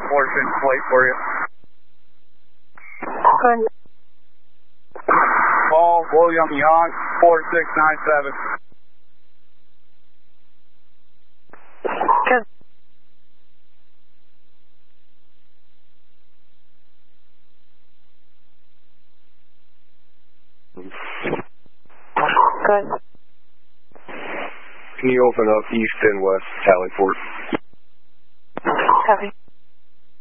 portion plate for you. Good. Paul William Young, 4697. Good. Good. Can you open up east and west Tally Port? Copy.